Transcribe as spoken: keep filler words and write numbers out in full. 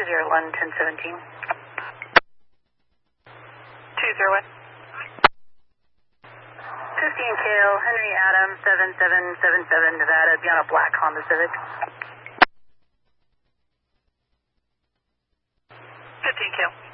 zero one, ten seventeen. two zero one. fifteen K L, Henry Adam, seven seven seven seven, Nevada, be on a black Honda Civic. fifteen K L.